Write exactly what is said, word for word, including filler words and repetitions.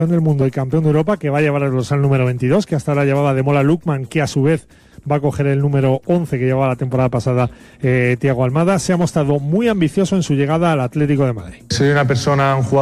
del mundo y campeón de Europa, que va a llevar el dorsal número veintidós, que hasta ahora llevaba Demola Lookman, que a su vez va a coger el número once que llevaba la temporada pasada eh, Thiago Almada. Se ha mostrado muy ambicioso en su llegada al Atlético de Madrid. Soy una persona, un jugador